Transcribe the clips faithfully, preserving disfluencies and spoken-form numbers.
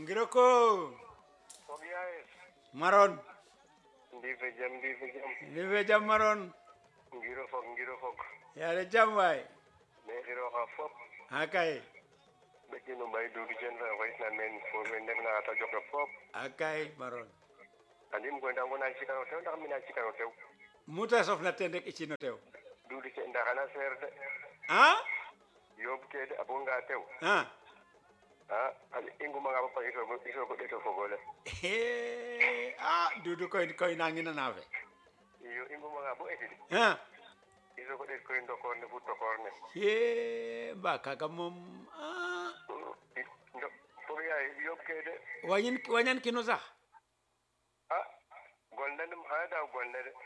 Ngiroko. Ogiaes. Maron. Ndife jam ndife jam. Ndife jam maron. Ngiro fok ngiro fok. Yare jam way. Me ngiro ha fop. Akay. Bekino bay du di jen fa wait na men fo men nek na ta jokka fop. Akay maron. Andim ko ndango na chikano tew ndax mina chikano tew. Muta sof na tendek ichino tew. Du di jen ndaxana ser de. Ah? Yob ke de abonga tew. Ah. Ah, ali ingu mga papa iso go iso go deto fogole. Eh, ah, dudu koy koy nangina nawe. Iyo ingu mga bo eti. Ah. Iso go det koy ndokor ne fu tokor ne. Eh, ba kaga mom ah. Ndo ko ya yob ke de. Wanyin wanyan kino sax. Ah, golne dum ha da golne de.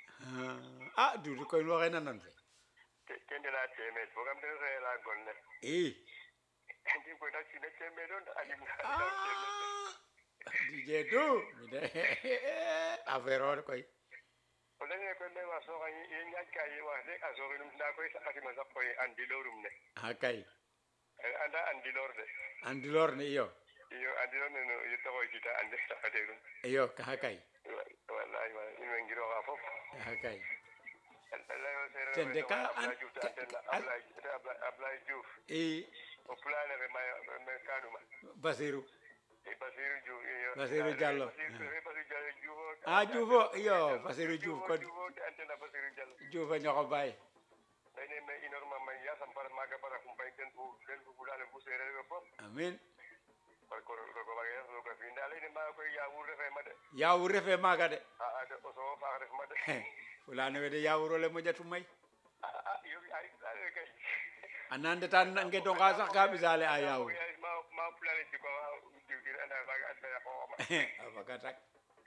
Ah, dudu koy waxe nanan fe. Kende la teme, fogam de re la golne. Eh. Ndi ko da ci ne teme don alim na Ah. D J du, mide. Avero koy. Ole ne ko ne wa so ga yi nyaka yi wa de ka so rum da koy sa ma sa koy andi lorum ne. Akay. Anda andi lor de. Andi lor ne yo. Yo andi lor ne no yo to koy kita andi ta fate rum. Yo ka hakay. Wallahi wa ni ngiro ga fop. Hakay. Allah yo sere. Tende ka an Ablay Diouf. Eh. O plane re ma me kanuma. Basiru. E Basiru Diouf yo. Basiru Diallo. Basiru Diallo Diouf. Ah Diouf yo, Basiru Diouf ko. Diouf antena Basiru Diallo. Diouf ñoko bay. Dene me inorma ma ya sam par maga para kumpay den fu den fu bulale fu sere yo pop. Amin. Par ko ko ko bagay so ko fi ndale ni ma ko ya wur refe ma de. Ya wur refe maga de. Ah ah de o so fa ref ma de. Fulane we de ya wurole mo jatu may. Ah ah yo ay dale kay. Anande tan nge do nga sax ka bisale a yaw. Ma ma fulane ci ko diwtir anda baga anda ya ko ma. Abaka tak.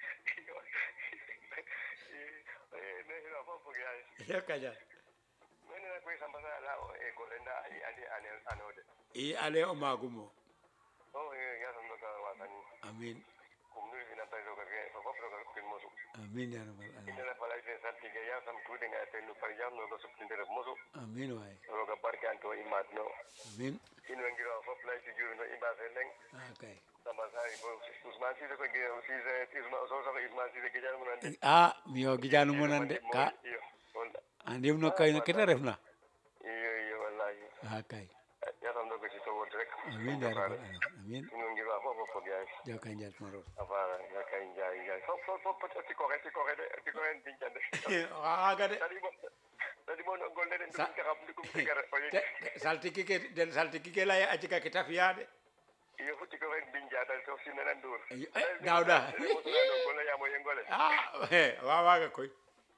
Eh ne la fo fo ya. Ya kaja. Mene na ko samba la e ko lenda ali ali ali anode. I ale o magumo. Oh ya sam do ka wasani. Amin. Kumnu ina tay do ka ke fo fo ko kin mosu. Amin ya rabbal alamin. Ina fala ite santi ke ya sam tude nga tenu par jam no go suptindere mosu. Amin way. Roga barke anto imat no. Amin. Ino ngiro fo play ci juro no imba feleng. Okay. Sama sai bo Usman si ko ge si ze isma so so Usman si ge janu monande. Ah, miyo gijanu monande ka. Andim no kay na kita refna. Iyo iyo wallahi. Okay. Ya sam do ko ci to won rek. Amin ya rabbal alamin. Amin. Ino ngiro fo fo fo gay. Jo kan jat maro. Apa ya kay jay jay. Fo fo fo ci ko ci ko ci ko en tinjande. Ah ga de. Tadi mo no golle den dum ka xam dikum tigara ko yi. Salti kike den salti kike lay ajika kita fiade. Iyo futti ko en binjata to sinana ndur. Dawda. Golle ya mo yengole. Ah, eh, wa wa ga koy.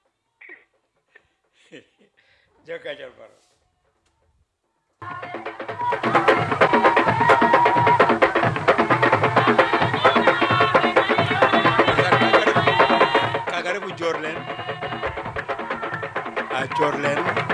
Jo ka jal baro. Kagare bu jorlen. A jorlen.